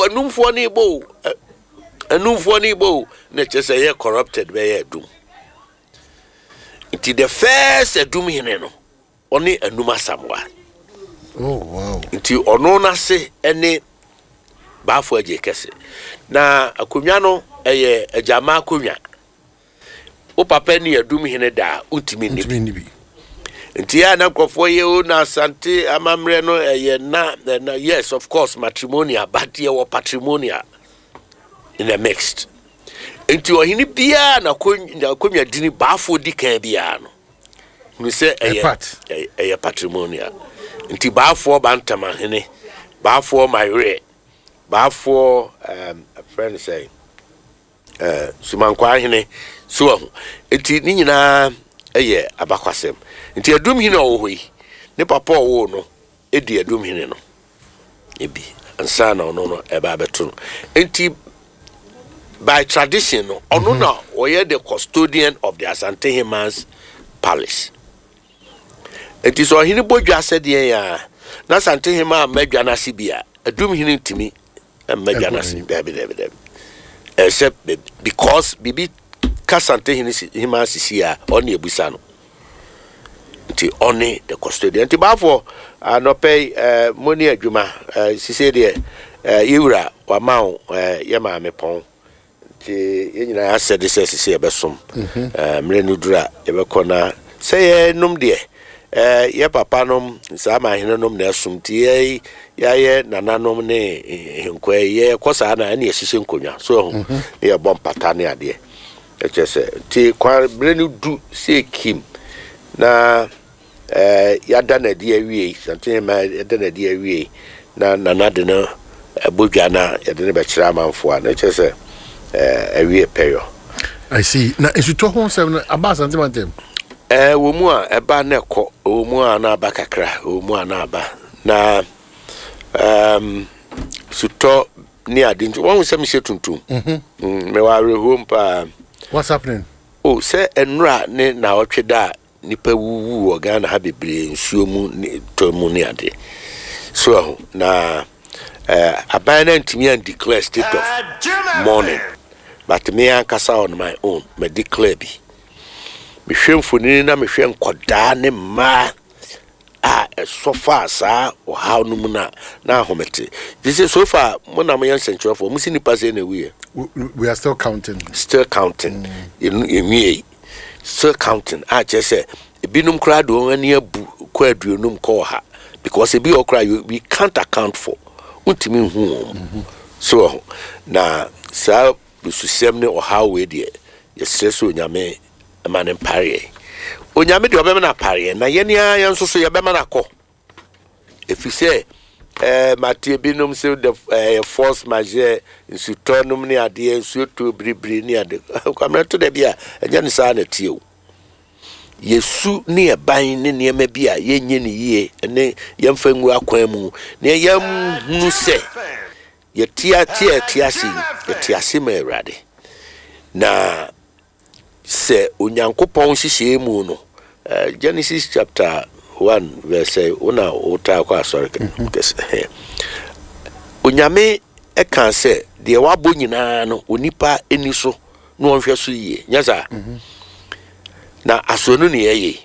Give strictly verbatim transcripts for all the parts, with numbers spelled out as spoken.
anumfo ni bo anumfo ni bo na chese ye corrupted be ye dum nti the first adum hene no oni anuma samwa oh wow nti ono na se ene baafo aje kese na akonwa no eye ajama akonwa o papa ni adum hene da untimi ni nti ya na nkofo ye o na asante amamre no eye na, na yes of course matrimonial but ye wo patrimonial in a mixed nti ohini bia na konwa dini baafo di kan bia no ni se eye eye patrimonial nti baafo bantama hene baafo mayre baafo um a friend say uh sumankwa hene so nti ni nyina eye abakwasem nti adum hene ohoyi ne papa owo no edi adum hene no ebi ansa na ono no eba beto nti by tradition no ono na oye the custodian of the Asante Hemans palace nti so hene bodwa asede ya na Asante Hema madwa na sibia adum hene ntimi madwa na sibia be be be except because bibi Asante Hema sisia oni ebusa no nti oni the custodian nti bafo anope uh, money adwuma uh, sise de uh, yewura wa mawo uh, yema mepon nti yenyina asede sese ebesom uh, mrenu dura ebekona sey num de eh ye papa nom sama hene nom na asum ti ye ye nananom ne henkwa ye kosa na na yesise nkonwa so ho ye bom pata ne ade echese ti kwa brenu du se kim na eh yada na de awie something ma yada na de awie na nana de no bodwa na yade ne be kira manfo a na echese eh awie peyo I see na esuto ho sem aba santimantem eh wo mu a eba na ekọ wo mu a na aba kakra wo mu a na aba na um suto ni ade nti won se me se tuntum mhm me wa rehom pa what's happening oh say enura ne na otwe da nipa wuwu organ ha bebre nsuo mu to mu ni ade so na eh abana ntimi and declare state of mourning but me ankasa on my own me declare bi me hwemfo ni na me hwe nkoda ne ma a so far sa o how no mu na na homete this is so far mo na mo yan central for mo si nipa say na we we are still counting still counting in in still counting a che say ebinum kra do ani abu kwa aduonum ko ha because ebi okra we can't account for untimi hu so na sa susem ne o how we dey yes so nyame amane pare onyame de obema na pare na ye nia ye nso so ye bema na ko efise eh matie binum se the uh, force majeure insutonum ne ade ensu to bribri ne ade kwamra to de bia enya ne sa na tie o yesu ne eban ne ne ma bia ye nye ne yie ne ye mfa ngu akwan mu ne ye hunu se ye tia tia tia si ye tia si ma erade na se onyankopon hihye mu no uh, Genesis chapter one verse una ota kwa sorry kese onyame e kan se de wabo nyina no onipa eni so no onhwe so yie nyaza na asonu ne yeye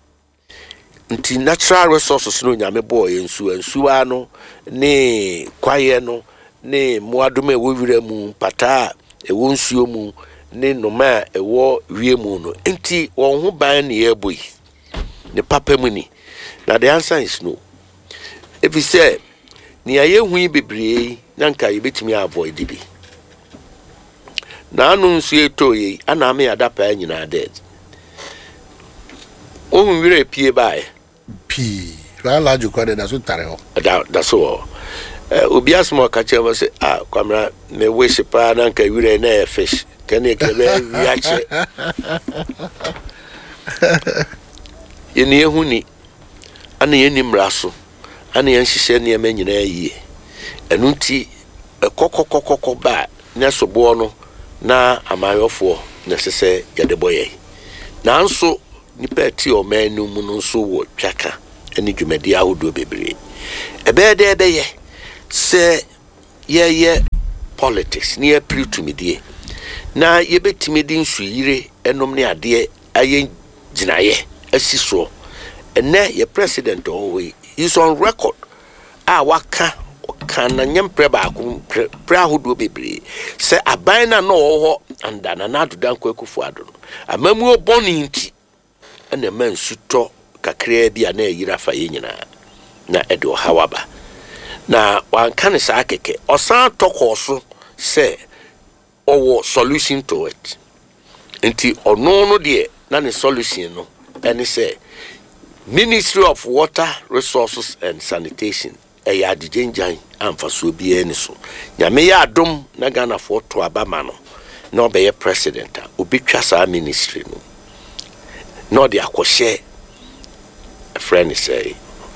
nti natural resources no onyame boy ensu ensu ano ne kwaye no ne muadome wo wira mu pata e wo nsuo mu ne noma ewo wiemu no enti won ho ban ne yeboy ne papa mu ni na the answer is no if you say ni aye hu bebre nanka yebetimi avoid bi na anu nsu etoyi ana me yada pa nyina dead ohun wire pie bae p wala ju kwa da so tare ho da da so obi asmo ka chema se ah kwamra me wish pa nanka wire na fish kene kebe wiache yeni ehuni ana yeni mraso ana yen hihye ne ema nyina yie enunti kokokokoko ba ne sobo no na amayofo na sese yade boye na nso nipa ti o manu mu no nso wo twaka eni dwumadi ahodo bebre ebe de ebe ye se ye ye politics near pre to me na ye betimi di nsuyire enom ne ade aye ginaye asiso ene ye president owe is on record a waka kana nyempre ba ko pre ahodo bebre se aban na no ho andana na adodan kwakufu ado no amamu oboni nti ene mansuto kakra bia na yira fa ye nyina na edo hawaba na wanka ne sa keke osan tokoso se owo solution to it nti ono no de na ne solution no ene say Ministry of Water Resources and Sanitation e ya dijenjan amfaso bi eni so nyame ya adom na Ghana for to abama no na obeye president obetwa sa ministry no no de akoshe friend say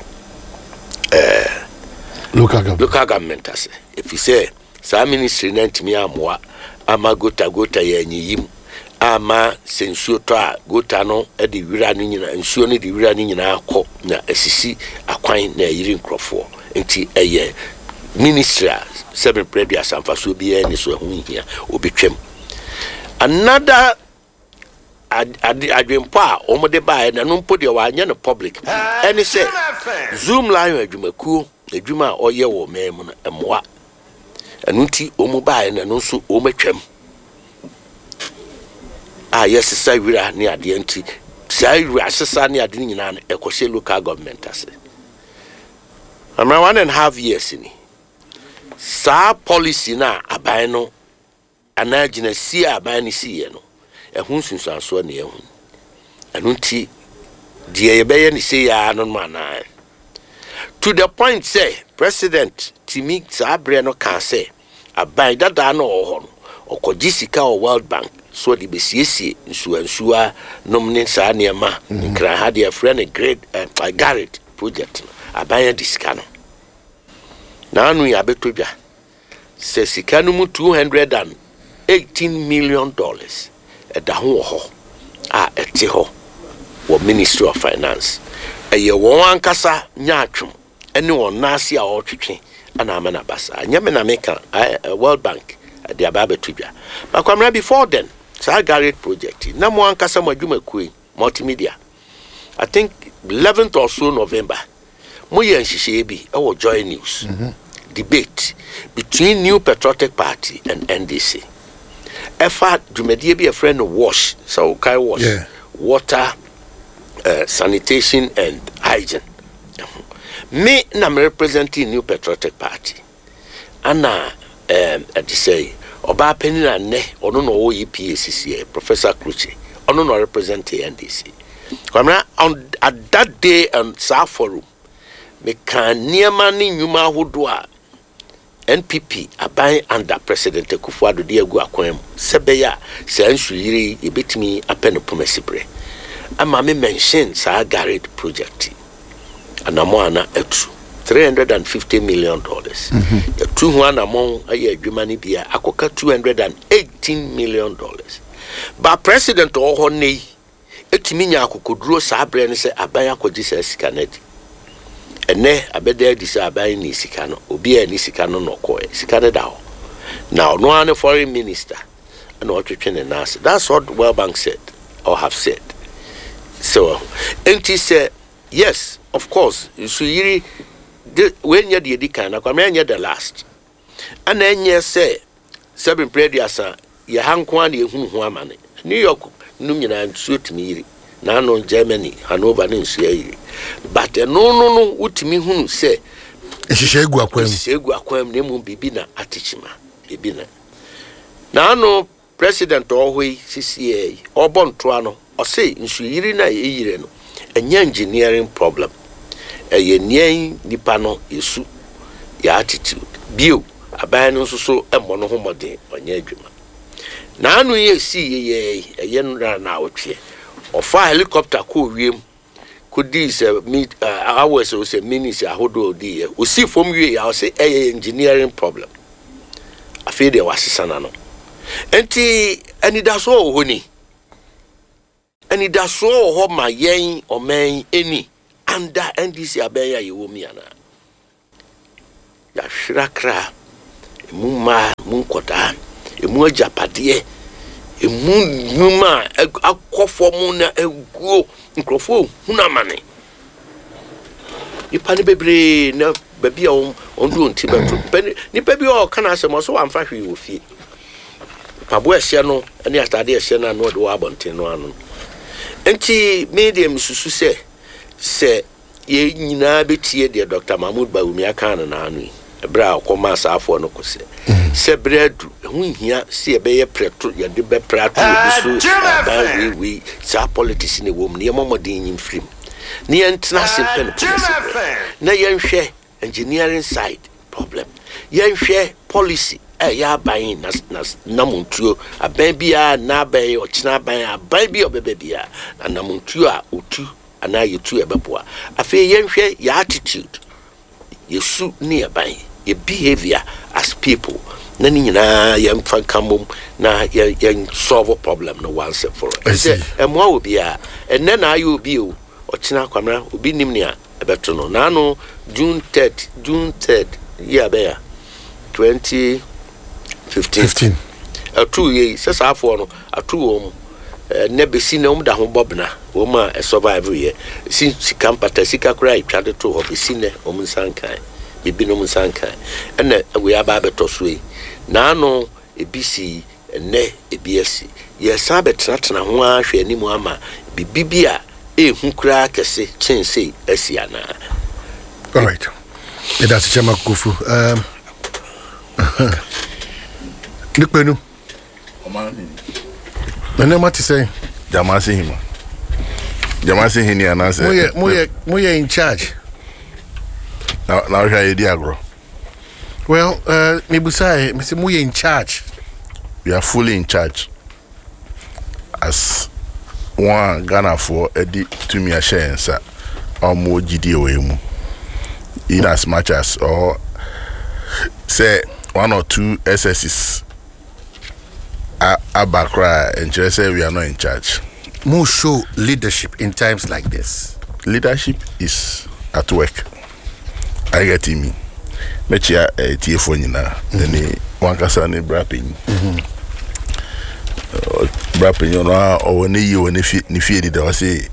eh local government local government as if you say sa ministry na ntimi amoa ama gota gota ya nyiyim ama sensuo to a gota no e de wira no nyina nsuo no de wira no nyina akọ na asisi akwan na yiri nkrofo nti eye ministry seven previous amfaso bi ani so hu hia obetwam another adwempo a omode bae na no mpo de wa anya no public any say Zoom live adwumakuo adwuma a oye wo mem no emoa anunti omu bae na no so ometwam ah yes sai wira ne ade anti sai wira sesa ne ade nyina na ekoshe local government ase ama one and a half years ni sa policy na aban no anagina si aban ni si ye no ehun sunsanso na ehun anunti die ye beye ni se ya no mana to the point say president Timi Sabre no can say aban dada no ho no okoji sika o World Bank so di besiesie nsuwa nsuwa nomne sa niema nkra ha de friend great uh, Garrett project aban di sika no na anu ya betobia se sika no mu two hundred eighteen million dollars e da ho ho a ete ho wo Ministry of Finance e ye won ankasa nya atwom ene won nase a otwetwe ana amana basa nyame na meka World Bank de ababe tubia makwamra before then sa Garrett project na mo ankasa madwuma kuyi multimedia I think eleventh or so November mo ye nhihye bi e wo Joy News mm-hmm. debate between New Patriotic Party and N D C efa dwumadie bi a friend wash so kai wash yeah. water uh, sanitation and hygiene me na me representing New Patriotic Party ana um at say oba penina ne ono no wo E P A C C Professor Kluchi ono no represent N D C kwamra on at that day and sa forum me kan niema ni nyuma hodo a N P P aban under President Akufo-Addo de agu akwam sebeya se ansuyiri ebetimi apeno pomasibre ama me mention sa Garrett project anamo ana etu three hundred fifty million dollars mm-hmm. the two one among aye adwuma ni bia akoka two hundred eighteen million dollars but president oho nei etimi nya akokoduro sa abre ne se aban akogi sa sika nedi ene abeda di sa aban ni sika no obi a ni sika no noko sika ne dawo now no one foreign minister and otwetwe ne nas that's what World Bank said or have said so enti say yes of course so yiri when you did kind of come the last and then you say seven previous ya hankwan ye hunu ho amane New York num nyina nsuot mi na no Germany Hanover ne nsu ayi but no no no utimi hunu say ehihye egu akwam ehihye egu akwam na mu bibi na atichima bibi na na no president ohoi C C A obonto ano o say nsu yiri na eyire no enya engineering problem eye nien nipa no yesu ya attitude bio aban no so emmo no homode onye adwuma na anu ye si ye eye nra na otwe ofa helicopter ko wiem kudi se meet hours o se minutes ahodo odi ye o si fom wie ya o se eye engineering problem afi de wasesa na no enti ani da so ho ni ani da so ho ma yen o men eni under N D C abeya yewomi ana ya shirakra mumma mun emu ajapade emu numa akofo mu na eguo nkrofo hunamane nipa ne bebre na babia on do nti beto nipa bi o kana asemo so amfa hwe ofie pabo ehye no ene atade ehye na no de wa abonten no anu enti medium susu se se ye nyina betie de Doctor Mahmoud Bawumia kan na anu ebra akoma asafo no kose se bredu hu hia se ebeye preto ye de be prato bi so ba we we sa politics ne wom ne momodin yin film ne entna simple na yenhwe engineering side problem yenhwe policy eh ya ban na namuntuo aban bia na ban o china ban aban bia obebe bia na namuntuo a otu ana yetu ebeboa afi yenhwe ya attitude yesu ne ban your behavior as people na ni nyina yem fankamum na yen solve a problem no once and for all say emwa obi a enne na ayo obi o ochina kwamra obi nim ne a ebeto no na no June third June third year be twenty fifteen atu ye sesafo no atu wo ne besi na um da ho bobna wo ma e survive ye si sikampata sika kra itwade to ho besi ne um nsankan bibi no nsankan ene we aba beto so yi na no ebisi ne ebiesi ye sa betratna ho ahwe animu ama bibi a ehu kra kese chense asiana. All right, it does Chama Kufu. um Nikpenu Nene mati say Jamasi him. Jamasi hini anase. Moye moye moye in charge. Now now you diagro. Well, uh Mibusai, Mister Moye in charge. We are fully in charge. As one Ghana for Eddie to me a share sir or more G D O M. In as much as or say one or two S Ss Abakra and just say we are not in charge. More show leadership in times like this. Leadership is at work. I get me. Mechia a T F one na then one kasane brapping. Brapping you know or when you when if you fear it or say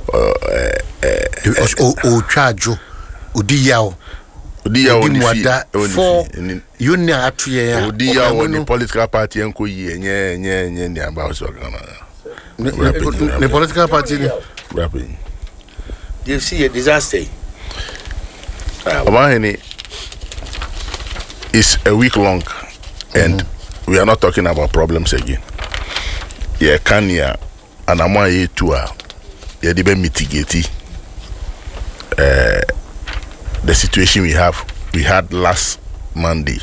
o o charge Udiyao Udiyao for union atuye Udiyao the political party enko yi nye nye nye nye about so Ghana. The political party rapping. You see a disaster. Obaheni is a week long and mm-hmm. we are not talking about problems again. Yeah, Kenya and Amwa ye tour ye debe mitigate uh the situation we have we had last Monday.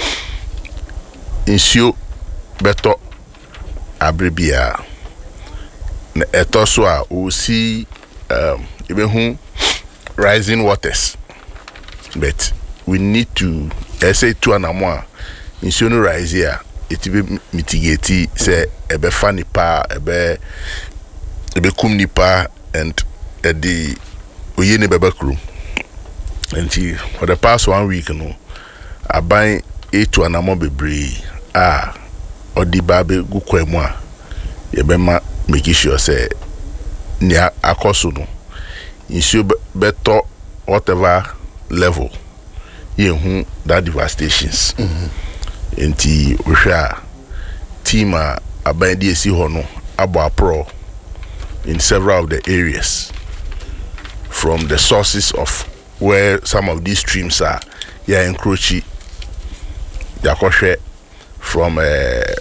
Insio beto abribia na etoswa we see um even rising waters, but we need to say to an amwa insio no rise here it be mitigate say ebe fani pa ebe ebe kum nipa and uh, the oyene bebe crew. And for the past one week, no, I buy eight to an amobebre. Ah, or the baby go quemwa. You bema make sure say near a cosuno. You should better whatever level. You who that devastations. And the Russia team a buy D C hono abo pro in several of the areas from the sources of where some of these streams are, yeah, encroaching. They are from uh,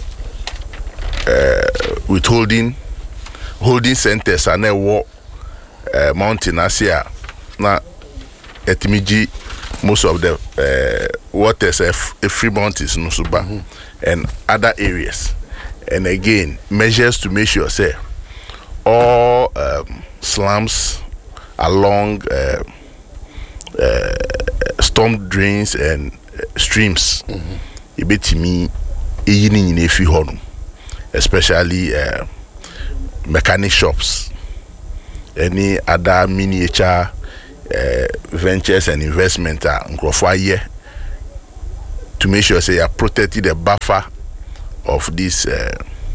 uh, withholding holding centers and a war uh, mountain Asia. Now, etimiji most of the uh, waters are free mountains, no suba, mm-hmm. and other areas. And again, measures to make sure say all um, slums along. Uh, Uh, storm drains and uh, streams. Ibetimi eyini nyina efi ho no, especially uh, mechanic shops, any other miniature uh, ventures and investment are nkrofo aye to make sure say you are protecting the buffer of these uh,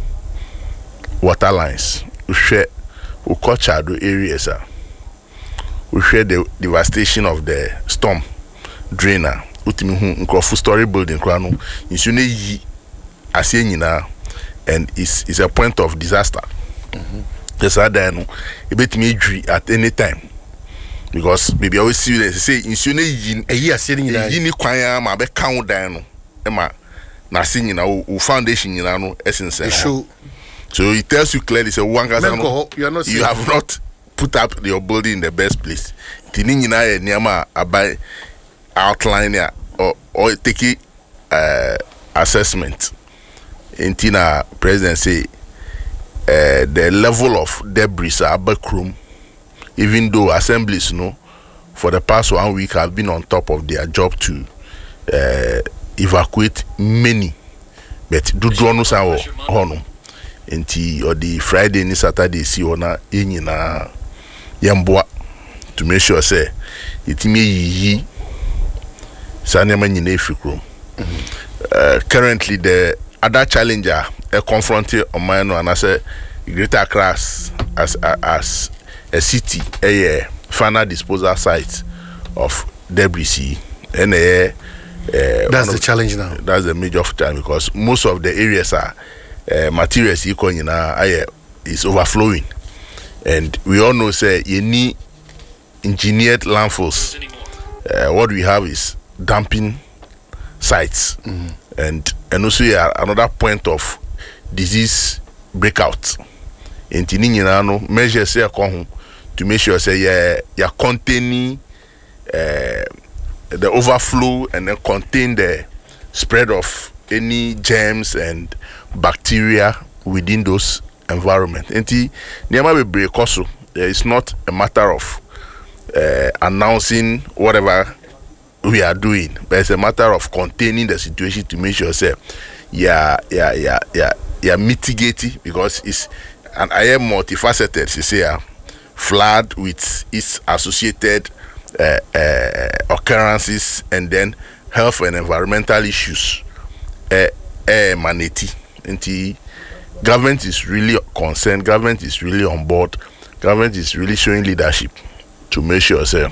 water lines. We share we culture the areas. Uh, we share the devastation of the storm drainer. Utimi hu nkrofu story building kranu. Insune yi ase nyina, and it's it's a point of disaster. Mm-hmm. Yes, I know. It bet me at any time. Because maybe I always see they say insune yin a year sitting in yin kwanya ma be count down ema na sin na o foundation yin no essence. So it tells you clearly say one you are not you have not put up your building in the best place. Tini yin na niama abai outline or or take uh, assessment. Intina president say uh, the level of debris are backroom. Even though assemblies, you know, for the past one week have been on top of their job to uh, evacuate many, but do drone sa hono. Enti or the Friday ni Saturday si ona enyi na yamboa to make sure say itimi yi sa nyama nyina efikro. Currently the other challenger uh, confronted on my no and I say Greater Accra as as, as a city, a uh, final disposal site of debris. And uh, uh, that's the challenge now. That's the major challenge because most of the areas are uh, materials you know, uh, is overflowing, and we all know say you need engineered landfills. Uh, what we have is dumping sites, mm-hmm. and and also yeah, another point of disease breakout. And you measures here to make sure say yeah you're containing uh, the overflow and then contain the spread of any germs and bacteria within those environments. And the break also it's not a matter of uh, announcing whatever we are doing, but it's a matter of containing the situation to make sure say yeah yeah yeah yeah yeah mitigating, because it's and I am multifaceted. You say uh, flood with its associated uh, uh, occurrences, and then health and environmental issues. Uh, uh, manati. And the government is really concerned. Government is really on board. Government is really showing leadership to make sure say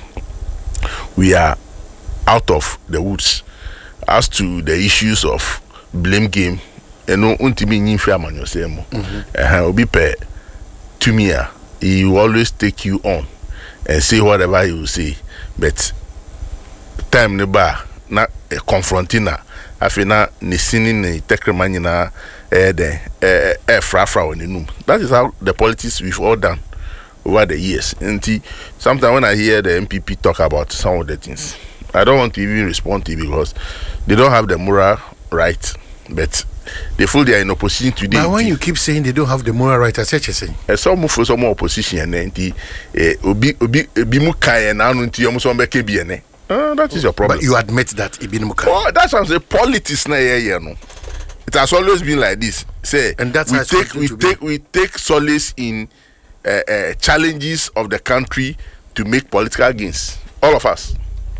we are out of the woods. As to the issues of blame game, you know, untimi nyinfia manyo say mo. Eh, obi pe to me, he will always take you on and say whatever he will say, but time ne ba na eh, confronting na afina ne sini ne tekremani na eh de eh eh fra fra onenum. That is how the politics we've all done over the years. And sometimes when I hear the M P P talk about some of the things, I don't want to even respond to it because they don't have the moral right, but they feel they are in opposition today. But when you keep saying they don't have the moral right, as such as saying, uh, some move for some more opposition and then obi obi obi mukai and now until you must be K B N. That is your problem. But you admit that Ibi mukai. Oh, that's what I'm saying. Politics na here, you know. It has always been like this. Say, and that's we how take we take be. we take solace in uh, uh, challenges of the country to make political gains. All of us,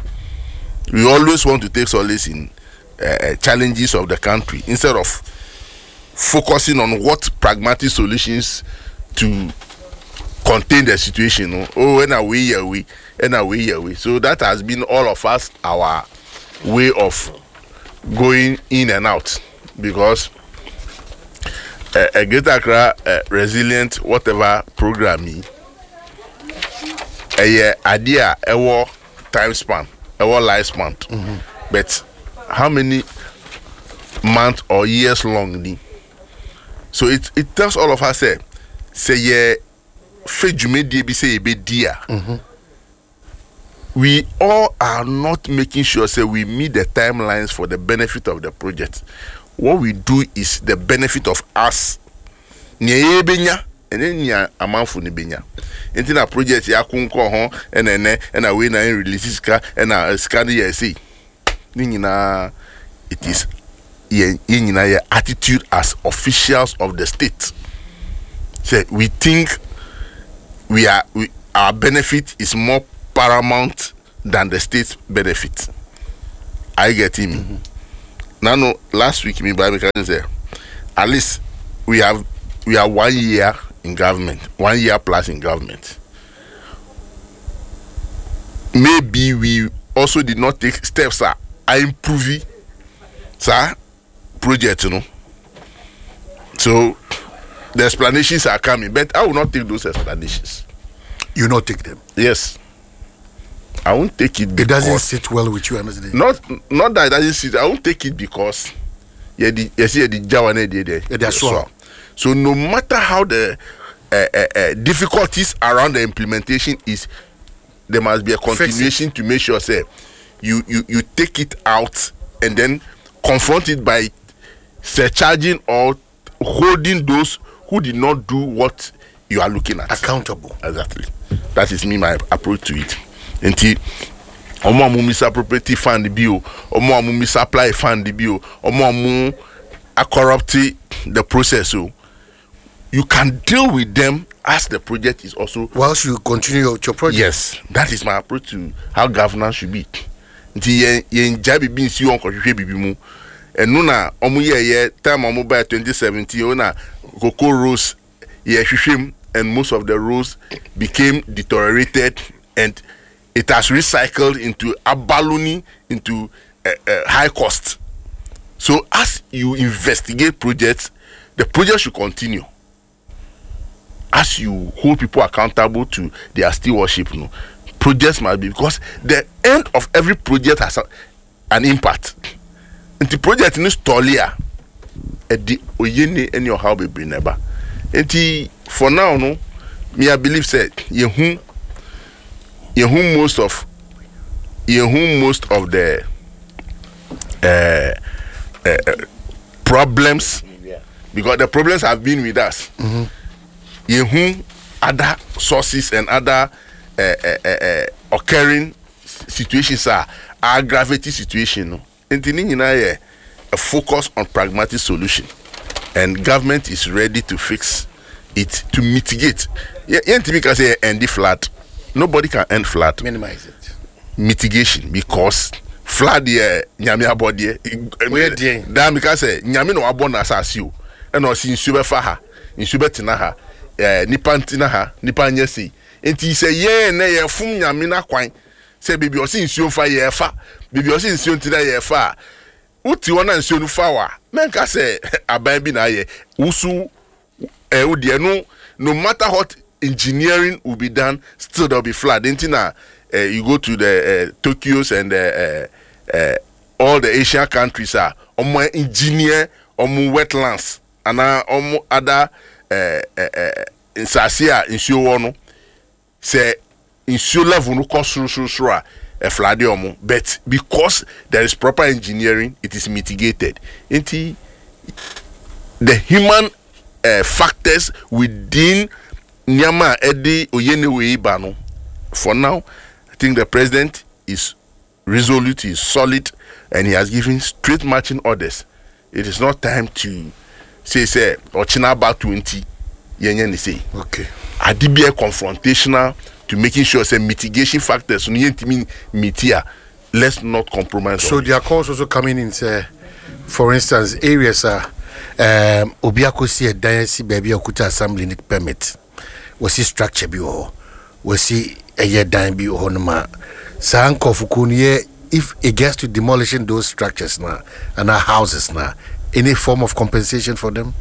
we always want to take solace in uh, challenges of the country instead of focusing on what pragmatic solutions to contain the situation. No? Oh, and away, yeah, we, and away, yeah, we. So that has been all of us our way of going in and out, because uh, a Greater Accra uh, resilient whatever programming, a year idea, a war time span, a war lifespan, mm-hmm. but how many months or years long? So it it tells all of us say say yeah, be say be dear. We all are not making sure say we meet the timelines for the benefit of the project. What we do is the benefit of us. Nye benya and then nya amanfo ni benya. Enti na project ya kunko ho and then and away na release ska and na scan ya say. Ni nyina it is in our attitude as officials of the state. So we think we are we, our benefit is more paramount than the state's benefit. I get him. Mm-hmm. Now, no, last week me by because say at least we have we are one year in government, one year plus in government. Maybe we also did not take steps that are improving, sir, project, you know. So the explanations are coming, but I will not take those explanations. You not take them? Yes. I won't take it because... It doesn't sit well with you, M S D. Not, not that it doesn't sit. I won't take it because... Yeah, the you see the Jawane there. Yeah, that's so. So no matter how the uh, uh, uh, difficulties around the implementation is, there must be a continuation to make sure, say, you, you, you take it out and then confront it by surcharging or holding those who did not do what you are looking at. Accountable. Exactly. That is me, my approach to it. Until omo amu misappropriate fund bio, omo amu misapply fund bio, omo amu a corrupt the process. So you can deal with them as the project is also. Whilst you continue your, your project. Yes, that is my approach to how governance should be. Until ye ye njabi bi nsi on kohwehwe bibi mu. Enu na omo ye ye time omo by twenty seventeen ona Cocoa Rose ye hwehwem, and most of the roads became deteriorated and it has recycled into abalone, into uh, uh, high cost. So as you investigate projects, the project should continue. As you hold people accountable to their stewardship, you know, projects must be, because the end of every project has a, an impact. And the project in Stolia, at the Oyene and your how be bring neighbor. And for now, no, me I believe said you whom you whom most of you whom most of the uh, uh, problems, yeah. Because the problems have been with us. Mm-hmm. You whom other sources and other uh, uh, uh, uh, occurring situations are aggravating situation. No? And the a focus on pragmatic solution, and government is ready to fix it, to mitigate. Yeah, because say end flood. Nobody can end flood. Minimize it. Mitigation, because flood here, nyame abodi. Where dey? That because say nyame no abon asase o. E no si nsube fa ha, nsube tina ha, eh nipa ntina ha, nipa nyesi. Enti say ye na ye fum nyame na kwan. Say bibi o si nsuo fa ye fa, bibi o si nsuo ntina ye fa. Uti wona nsuo no fa wa. Menka say aban bi na ye. Usu eh odi no no matter what engineering will be done, still there'll be flood. Uh, you go to the uh, Tokyo's and uh, uh, uh, all the Asian countries are on my engineer on wetlands and on other in Sasia in Showono say in show level no cost a flood, but because there is proper engineering, it is mitigated. Into the human uh, factors within Nyama Edi Oyenewe Ibano. For now, I think the president is resolute, he is solid, and he has given straight marching orders. It is not time to say, say, or China about twenty. Yenyen say. Okay. Adibia confrontational to making sure say mitigation factors. Mitia. Let's not compromise. So there are calls also coming in, say, for instance, areas are um Obiako see a dynasty baby Okuta assembly permit. Was he structure be or was he a year dime be or no? Sanko Fukuni, if it gets to demolishing those structures now and our houses now, any form of compensation for them?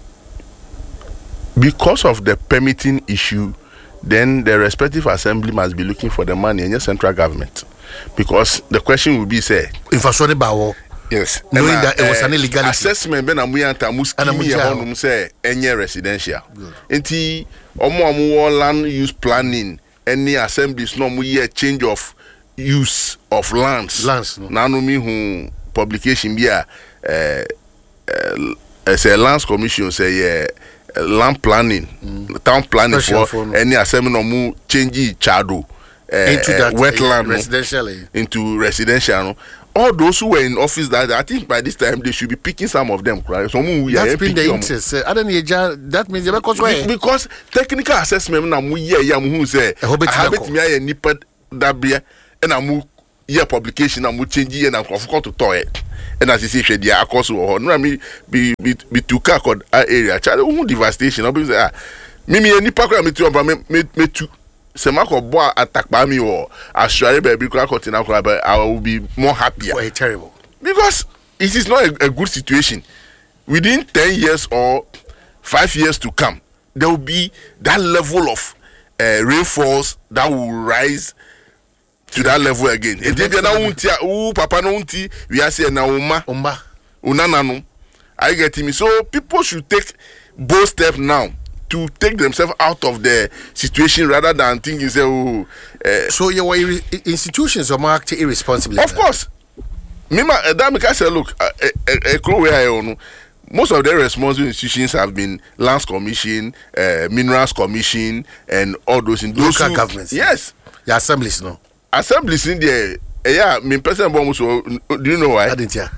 Because of the permitting issue, then the respective assembly must be looking for the money in your central government. Because the question will be say infrastructure bawo. Yes, knowing and, that uh, it was an illegality. Assessment ben amu yanta muskimi ya honum say any residential. Enti omo amu land use planning, any assemblies no mu year change of use of lands. Lands no. Na no mi hu publication bi a eh uh, say lands commission say uh, land planning, mm. town planning for, for no. Any assembly no mu change chado uh, into that uh, wetland uh, residential no, into residential no. All those who were in office that I think by this time they should be picking some of them, right? Some who that's been the interest. I don't need that means because why? Because technical assessment na mu ye ya mu hu say habit me ya nipa dabia and na mu ye publication na mu change ye na nkofo to toy. and as you see she dia akọ so ho no me be be to car area child who devastation obi say ah me me nipa kwa me tu me me tu se mako bo attack ba me or assuare baby kwa continue kwa I will be more happier. Quite terrible. Because it is not a, a good situation. Within ten years or five years to come, there will be that level of uh, rainfalls that will rise to that level again. And then na unti u papa no unti we are saying na uma Umba. unananu. I get me. So people should take bold steps now to take themselves out of the situation rather than thinking say oh uh, so your ir- institutions are marked irresponsibly. Of course. Mima that make I say look a a, a where I own most of the responsible institutions have been Lands Commission, uh, Minerals Commission, and all those in those local who, governments. Yes. The assemblies, no. Assemblies in there. Uh, yeah, me person almost. Do you know why? I didn't hear.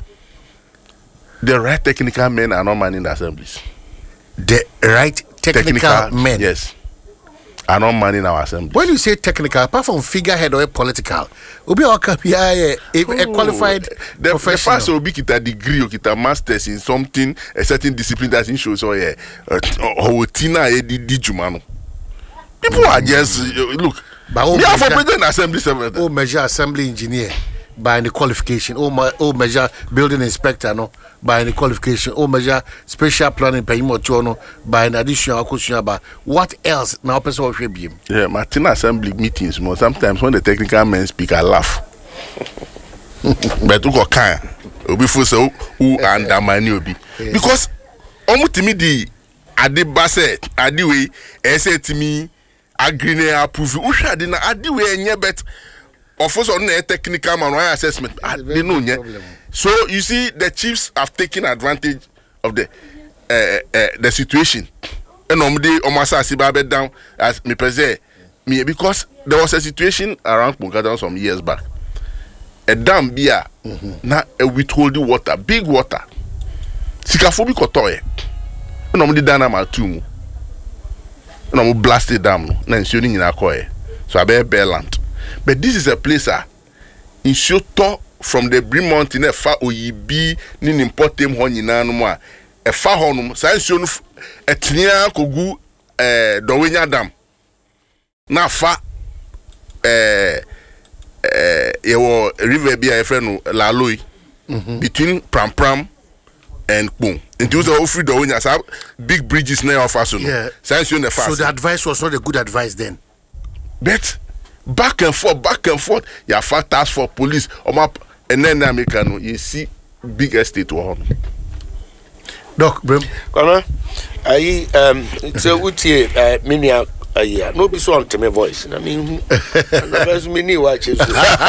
The right technical men are not manning the assemblies. The right technical, technical men. Yes. Are not manning our assembly. When you say technical, apart from figurehead or political, Obi Awaka a qualified the, professional. The first will be kita degree or kita masters in something, a certain discipline that shows or yeah, or tina e di di jumano. People are just uh, look. But we have for president assembly. Oh, measure assembly engineer by any qualification. Oh, my, oh measure building inspector no by any qualification. Oh, measure special planning no by an additional question about what else now person should be. Yeah, Martina assembly meetings. More sometimes when the technical men speak, I laugh. But who got kind? Obi for so who undermine obi because omu timi di ade baset ade we ese timi agree na approve. Usha di na ade we enye bet. Of course, on a technical man assessment, they know. So you see, the chiefs have taken advantage of the uh, uh, the situation. And on the Omasa Sibabe down as me present me because there was a situation around Punkata some years back. A dam beer, na a withholding water, big water. Sikaphobic kotoye. And on the dynama tomb. And on blasted dam. Na ensuring in Akoye. So I bear bear land. But this is a place ah, in Shoto from the Brim Mountain, a far oyibi, nin importem honina no more. A far honum, science a tnia kogu eh Dowenya Dam. Na fa eh eh your river be a friend Laloi between Pram Pram and Boom. Into the free Dowenya, so big bridges near of us. Yeah. Science the so the advice was not a good advice then. But back and forth, back and forth. You have fat task for police, or map, and then American. You see, big estate to home. Doc, Brim. Kona, I um, so uti uh, mini a year. No be so on to my voice. I mean, there's many watches.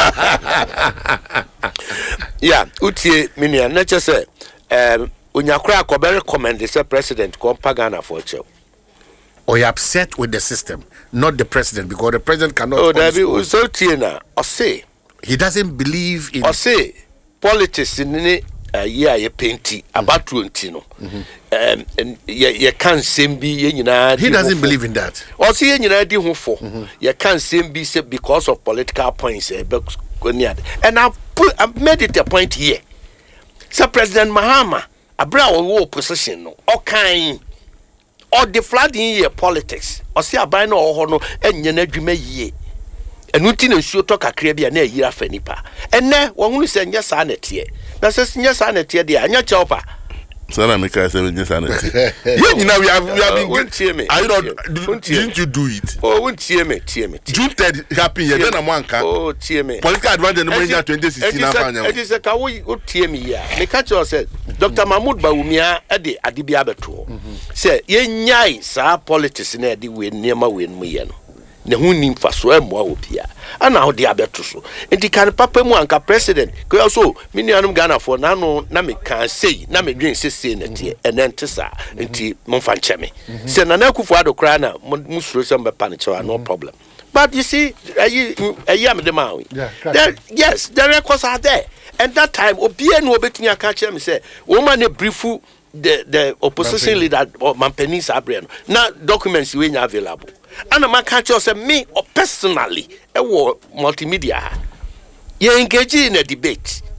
Yeah, uti mini a nature say um, unyakura ko be recommend the president ko pagana for you. Or you're upset with the system, not the president, because the president cannot. Oh, that be so tina. Or say he doesn't believe in. Or say politics in any uh, year you painty about twenty no. Um, and you you can't same be you know. He doesn't believe in that. Or say you know di for you can't same be say because of political points. And I put I made it a point here. So President Mahama, a brown opposition no, all kind. Or the flooding year politics, or see a bino or no, and yenadjume ye. And Nutin and Shu talk a crabby near year fenipa. And now one will send your son at ye. Now says your son at ye, and your chopper. Son of Mika seven years and you know, we have we have been good. Tear me. I don't didn't you do it? Oh, won't tear me, tear me. June third happy year, then a man can. Oh, tear me. Political advantage in the money twenty sixteen. It is a kawi would tear me. Yeah, the catcher said, Doctor Mahmoud Baumia, Adi Adibiabeto. Say, ye nyai, sa politics in Eddie win near my win me. Ne hunim fa so emwa obia ana ho de abeto enti kan papa mu anka president ko also mini anum Ghana for na no na me kan sei na me dwen sese na tie enente sa enti momfa ncheme se na na kufu adokra na musuro sem be pa ne chewa no problem but you see ayi ayi am de ma yes the records are there and that time obia no obetumi aka chere me say woman e briefu the the opposition Mampeni. Leader or Mampeni Sabriano now documents we nya available and I can't just say me or personally, a war multimedia. You engage in a debate.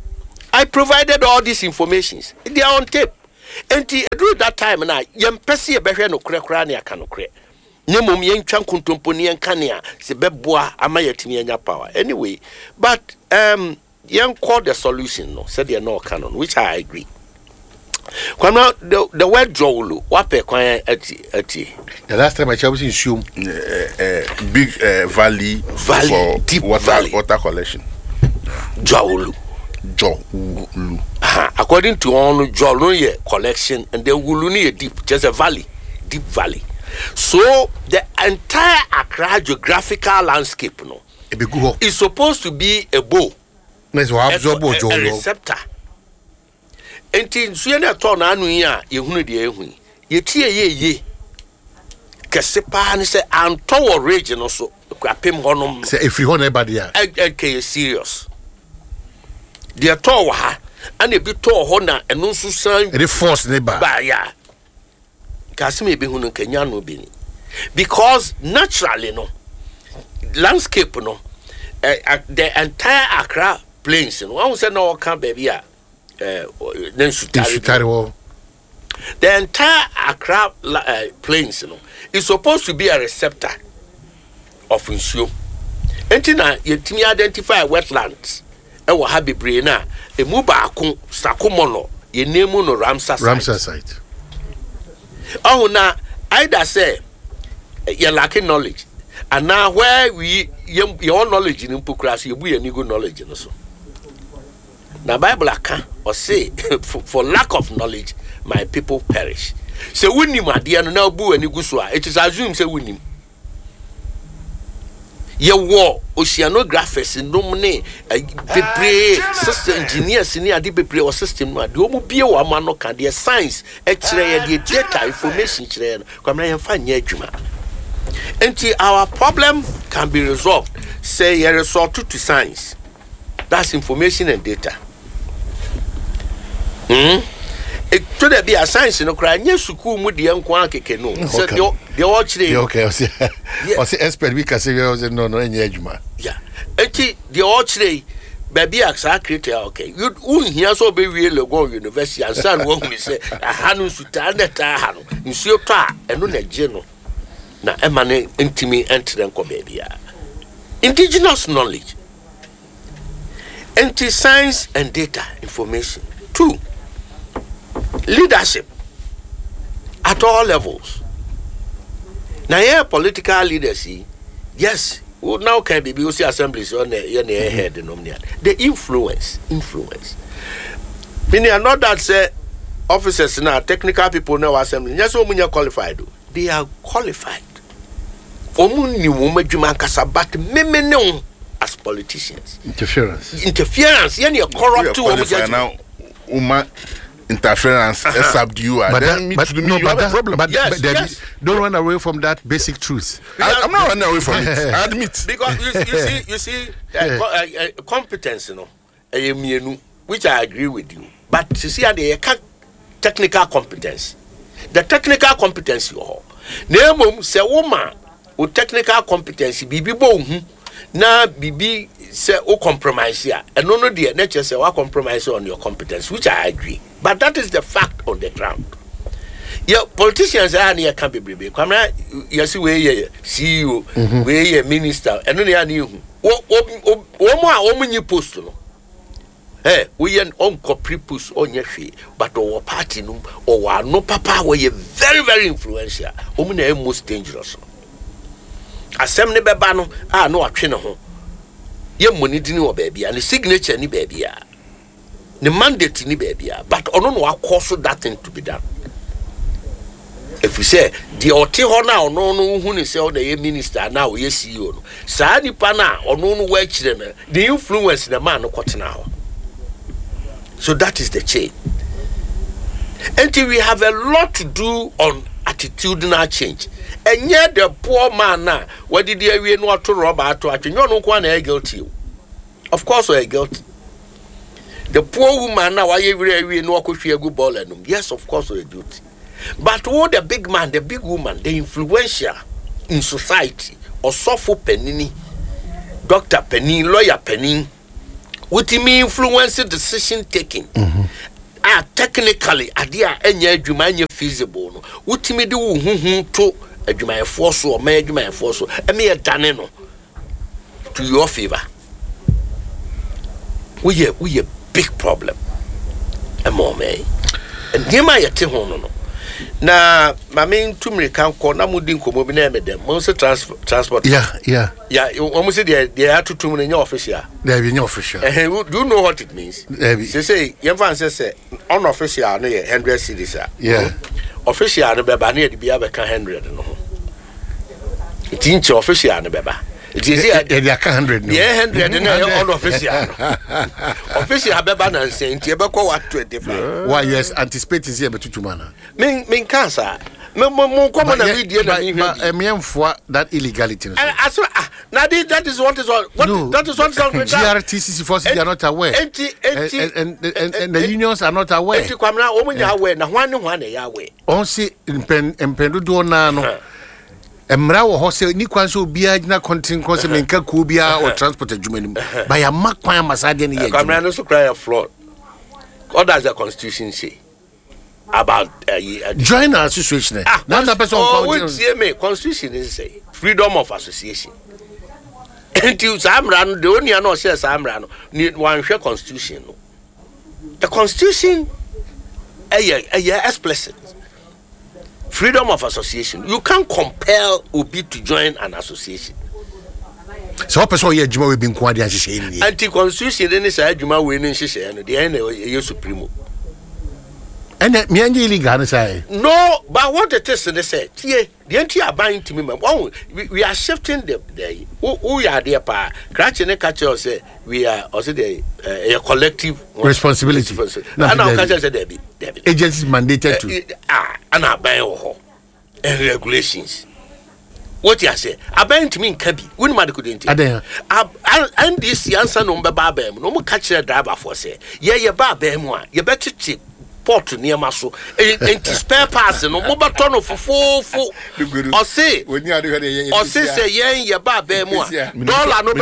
I provided all these informations. They are on tape. And during that time, now, young Pessi a better no crackania can create. Nemum yen chan kuntumponi and cania, se beboa, amayatini power. Anyway, but um, young called the solution, no, said they no canon, which I agree. Kwame, the, the word Jowlu, wape kwaya ati ati. The last time I was in Shum, uh, uh, big uh, valley, valley, for deep water, valley, water collection. Jowlu, Jowlu. Uh, according to on Jowlu collection, and the Wuluni deep, just a valley, deep valley. So the entire Accra geographical landscape, no, is supposed to be a bow, a, a, a receptor. Enti nsuye na to na anu yi a yehunu de ehun ye tie ye ye kese pa ne se anto wo region no so kwapem honom se efri ho na ba dia e serious de to wo ha ana bi to ho na eno nso san the force ne ba ba ya kase me be hunu kanya no bi ni because naturally no landscape no uh, the entire Accra plains no one say no can baby a Uh, then the entire Accra uh, plains, you know, is supposed to be a receptor of insuo. Entina yetimi identify wetlands. E wo ha bebre na e mu ba akon sakomono ye nemu no Ramsar site. Ramsar site. Oh na either say you lacking knowledge, and now where we your knowledge in Pukras, you be any good knowledge in so. Now Bible aka or say for, for lack of knowledge my people perish. So when you ma dia no na bu ani gusua it is assumed say when him. Ye war oceanographers no ne bebre system engineers ni ade bebre o system no ade omu bie wa ma no ka de science e kire ye de data information kire no kwamna ye fa nya adwuma. Until our problem can be resolved say ye resort to science. That's information and data. Hmm. It should be a science no cry. Yes, school mu de enko akeke no. So the the watch dey. Okay, I see. I see expert we can say no no any adwuma. Yeah. Enti the watch dey baby aksa create okay. You un here so be we Legon University and san wo hu say aha no suta na ta aha no. Nsuo to a eno na je no. Na emane ntimi entre enko baby a. Indigenous knowledge. Anti science and data information. Two, leadership at all levels. Now, here political leaders, yes, well, now can be B O C assemblies on the head. The influence, influence. Meaning, not that say officers now, technical people now assembly. Yes, women are qualified. They are qualified. Omuni woman jumankasa, but me as politicians. Interference. Interference. Yani a corrupt to now. Uma interference uh-huh. subdue. But, then that, but to no, me, but, that, problem. but, yes, but yes. don't run away from that basic truth. I, I'm not running away from it. I admit. Because you, you see, you see, uh, uh, uh, competence, you know, uh, which I agree with you. But you see, the technical competence, the technical competence you have. Name say woman with technical competence, bibi bo na bibi say o compromise here. And no no the nature say o compromise on your competence, which I agree. But that is the fact on the ground. Yeah, politicians are near can be brave. Come you see where you C E O, where you minister, and only any who more woman post no. Eh, we an uncle pre-push on your fee, but our party no or no papa were you very, very influential. Woman most dangerous. Assembly bebano, ah no a trainer home. Your money didn't baby and the signature ni baby. The mandate ni baby, but on no cause that thing to be done. If you say the oti hona or no no who is all the minister now, yes, C E O. Sadi pana or no no work children, the influence the man no cut now. So that is the chain. Until we have a lot to do on attitudinal change. And yet the poor man now, what did you know to rob out to actually? You know, one are guilty. Of course, we are guilty. The poor woman now, why every know could she a good ball and yes, of course, we are guilty. But what the big man, the big woman, the influential in society, or Sofo Penini, Doctor Penny, Lawyer Penny, What you mean influence decision taking? Mm-hmm. Ah, technically, idea any adwuma feasible no. What you mean do hu to adwuma force or me adwuma force e me dane no to your favor. We are we a big problem. A more me. And dema yete ho no no. Na mame ntumre kan ko na mudi nkomo bi na medem. Mo se transport. Yeah, yeah. Yeah, almost they they are to tum in your official. There be no official. Uh, do you know what it means? They say, young fan say, unofficial, no, hundred cities. Yeah. Official, no, beba, near the be able to hundred. No, it's inch official, no, beba. It is here, they are hundred. Yeah, hundred, and unofficial. Official, beba, and saying, Tiabaco, what twenty. Why, yes, anticipating here, but two manner. Mean, mean, cancer. No more common idea than for that illegality. I saw that is what is what that is what G R T C forces are not aware, and the unions are not aware. Now, one one away. Only in pen and pendudo nano. Emra wo hose ni kwanso bia gina content concept menka ko bia or transport adwumanim by a makwan masade ne ye. Kamra no so cry a fraud. What does the constitution say about uh, uh, join our association? Ah, now the person oh, see me constitution is say freedom of association. Until Samran the only no say Samran no one share constitution no. The constitution eh eh explicit. Freedom of association. You can't compel Obi to join an association. So what person here Juma we been kwadi an anti-constitution then say Juma we nin hye no the end e supremo. And me anje illegal say. No, but what it is they say, tie, the anti are buying to me. We, we are shifting the the who are there pa. Cratch and catch us say we are also the uh, a collective responsibility. And now catch us there be there be agencies mandated to ah and are buying and regulations. What you say? I buying to me in Kabi. When man couldn't. And this answer no be babem. No more catch the driver for say. Yeah, yeah, babem one. You better cheap. Port near Maso. And spare parts no more baton of four four. Or say, when you are doing or say, say, yeah, yeah, babem one. Dollar no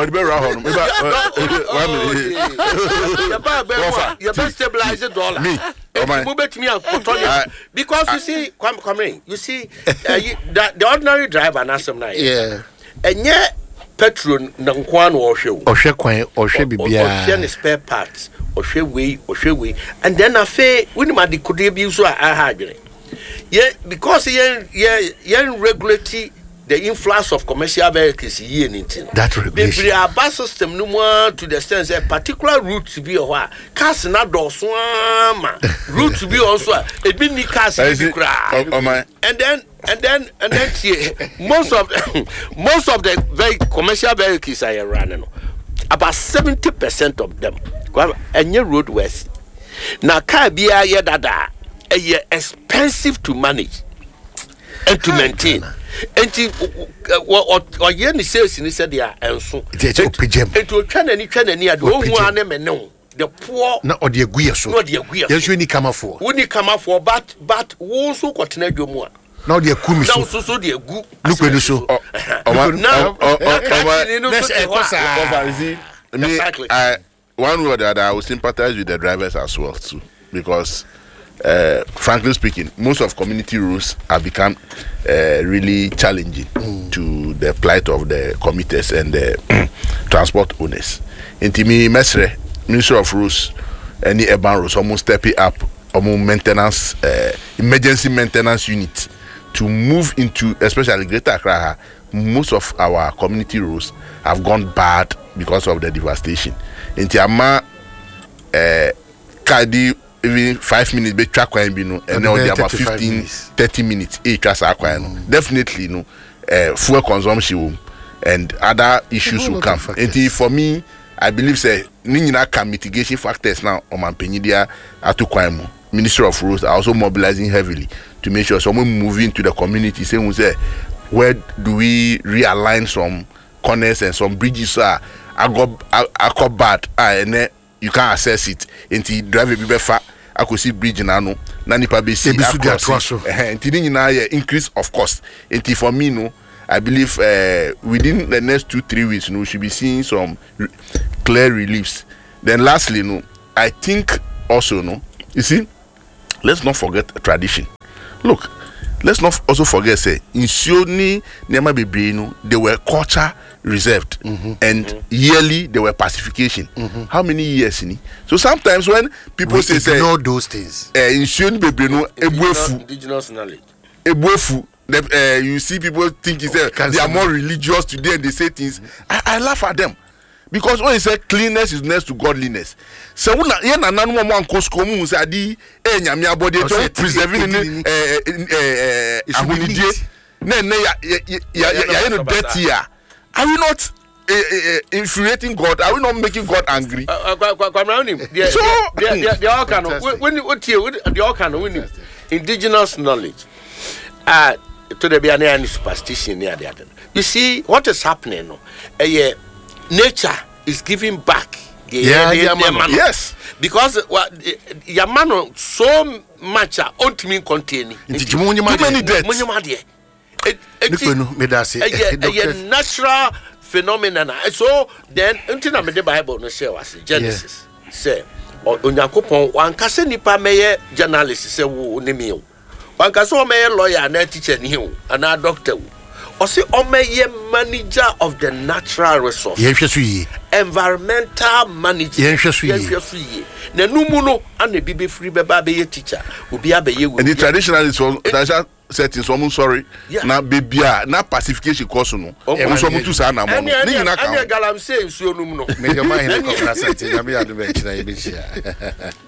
better. You better stabilize the dollar. Me. Move it to me and because you see, come, come in. You see, uh, you, the, the ordinary driver, and some night. Yeah. And yet, petrol, Nankwan or show. Or Shekwan or Shebibia. Or spare parts, or Sheway, or Sheway. And then I say, when my could be so I had it. Yeah, because yen, yen, yen regulate the influx of commercial vehicles here in it. That regulation. The bus system no more to the sense a particular route to be a while. Cars not do swama. Route to be also a big cars in cry. And then and then and then most of most of the very commercial vehicles are running. About seventy percent of them. And your road west. Now car be a year dada a year expensive to manage and to maintain. Enti o ye ni sales ni said dia enso enti o twa na ni twa na ni ade o hu ane me ne the poor na o de aguye so na o de aguye so yesu ni kama for wo ni kama for but but wo so kwotena dwom a na o de akumi so na so so de agu lupe no so o na exactly one word that I will sympathize with the drivers as well too, because Uh, frankly speaking, most of community rules have become uh, really challenging mm. to the plight of the commuters and the transport owners. Intimi Mesre, Minister of Rules, any urban rules, almost stepping up, almost maintenance, uh, emergency maintenance unit to move into, especially Greater Accra. Most of our community roads have gone bad because of the devastation. Intiama, uh, Kadi. Even five minutes be track kwine bi no and now they about fifteen thirty minutes e twa sa kwine no definitely no uh, fuel consumption and other issues will come. And for me, I believe say ni nyina can mitigation factors now on manpenyidia atu kwine mo. Ministry of Roads are also mobilizing heavily to make sure someone moving to the community say we say where do we realign some corners and some bridges are I go I go bad and you can't access it until drive a bit far. I could see bridge na no na nipa be see across until nyina increase of cost. Until for me no, I believe uh, within the next two three weeks no, we should be seeing some re- clear reliefs Then lastly, no, I think also, no, you see, let's not forget tradition. Look, let's not also forget, say, in Sioni, Nema Bebrino, they were culture reserved, mm-hmm. and mm-hmm. yearly there were pacification. Mm-hmm. How many years in it? So sometimes when people we say, say, know those things, uh, in Sioni Bebrino, indigenous, indigenous knowledge. Ebuefu, uh, you see people think it's, uh, they are more religious today and they say things. Mm-hmm. I, I laugh at them. Because when you say cleanness is next to godliness, so when you na nanu mo anko school mu say adi e nyame abode to preserving eh eh eh ahunidie na na ya ya ya no dirty ya. Are we not infuriating God? Are we not making God angry? So the all kind of when what here the all kind of indigenous knowledge uh to the be any superstition near the other. You see what is happening no eh nature is giving back the, yeah, the, yeah, the, man. Yes, because what uh, Yamano so much ultimate containing too many deaths. A natural phenomenon. So then until the Bible no say was Genesis say Onyankopon wan kase nipa meye journalist say wo nemi o wan kase o meye lawyer na teacher ni o ana doctor o or say omeye manager of the natural resource environmental manager ye na numu no ana bibe free beba be teacher obi abeye wo and the traditionalists traditional settings almost sorry na bebia na pacification course no so mo tu sa na mo ni na ka and galam say nsuo num no me ga ma hin ko na sente na me adu be kira ye be chia